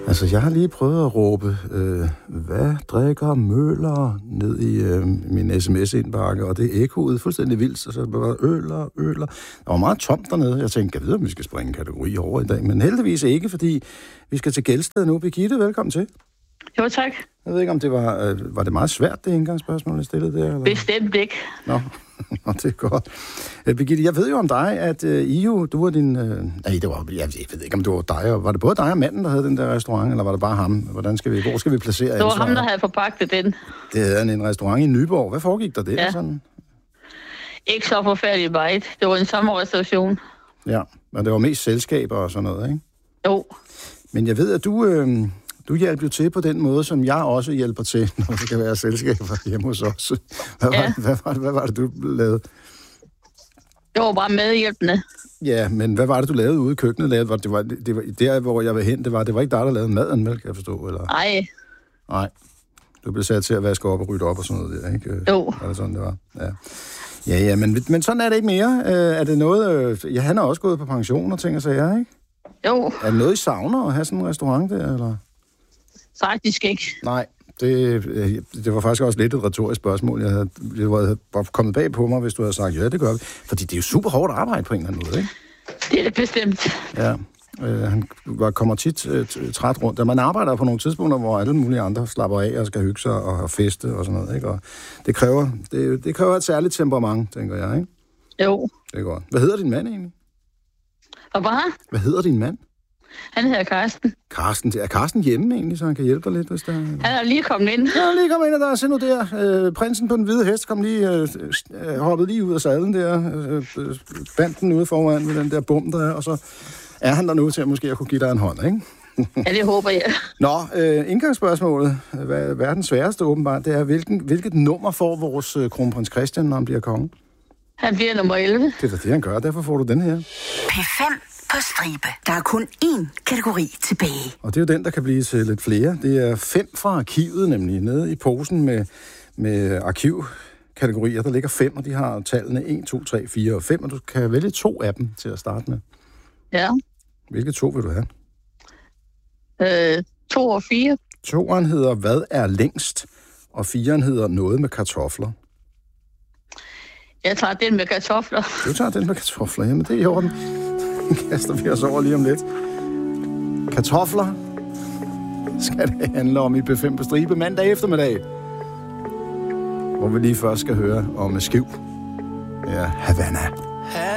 Altså, jeg har lige prøvet at råbe, hvad drikker Møller ned i min sms-indbakke, og det ekkoede fuldstændig vildt, så det var øler. Der var meget tomt dernede. Jeg tænkte, jeg ved, om vi skal springe en kategori over i dag, men heldigvis ikke, fordi vi skal til Gelsted nu. Birgitte, velkommen til. Jo, tak. Jeg ved ikke, om det var det meget svært, det indgangsspørgsmål, jeg stillede der? Eller? Bestemt ikke. Nå, det er godt. Birgitte, jeg ved jo om dig, at du var din... jeg ved ikke, om det var dig. Var det både dig og manden, der havde den der restaurant, eller var det bare ham? Hvor skal vi placere det? Det var ham, der havde forpagtet den. Det havde en restaurant i Nyborg. Hvad foregik der der? Ja. Sådan? Ikke så forfærdeligt meget. Det var en sommerrestauration. Ja, men det var mest selskaber og sådan noget, ikke? Jo. Men jeg ved, at du hjælper jo til på den måde, som jeg også hjælper til, når det skal være selskaber hjemme hos os. Hvad var det, du lavede? Det var bare medhjælpende. Ja, men hvad var det, du lavede ude i køkkenet? Det var der, hvor jeg var hen. Det var ikke dig, der lavede maden, kan jeg forstå? Eller? Nej. Du blev sat til at vaske op og rydde op og sådan noget der, ikke? Jo. Var det sådan, det var? Ja, men sådan er det ikke mere. Er det noget... han har også gået på pension og ting og sager, ikke? Jo. Er det noget, I savner at have sådan en restaurant der, eller? Faktisk ikke. Nej, det var faktisk også lidt et retorisk spørgsmål. Det var kommet bag på mig, hvis du havde sagt, ja, det gør vi. Fordi det er jo super hårdt arbejde på en eller anden måde, ikke? Det er det bestemt. Ja, han kommer tit træt rundt. Man arbejder på nogle tidspunkter, hvor alle mulige andre slapper af og skal hygge sig og have feste og sådan noget, ikke? Og det kræver et særligt temperament, tænker jeg, ikke? Jo. Det er godt. Hvad hedder din mand egentlig? Hvad hedder din mand? Han hedder Karsten. Er Karsten hjemme egentlig, så han kan hjælpe dig lidt, hvis der... Han er lige kommet ind. Ja, lige kommet ind, og der er se nu der. Prinsen på den hvide hest kom lige, hoppede lige ud af sadlen der, bandt den ude foran med den der bum der, og så er han der nu til at måske at kunne give dig en hånd, ikke? Ja, det håber jeg. Nå, indgangsspørgsmålet, verdens sværeste åbenbart, det er, hvilket nummer får vores kronprins Christian, når han bliver konge? Han bliver nummer 11. Det er det, han gør, derfor får du den her. P5 på stribe. Der er kun én kategori tilbage. Og det er jo den, der kan blive til lidt flere. Det er 5 fra arkivet, nemlig nede i posen med arkivkategorier. Der ligger 5, og de har tallene 1, 2, 3, 4 og 5, og du kan vælge 2 af dem til at starte med. Ja. Hvilke 2 vil du have? 2 og 4. 2'eren hedder, hvad er længst? Og 4'eren hedder, noget med kartofler. Jeg tager den med kartofler. Du tager den med kartofler, jamen det er i orden. Den kaster vi os over lige om lidt. Kartofler skal det handle om i P5 på stribe mandag eftermiddag. Hvor vi lige først skal høre om Skiv. Ja, Havana.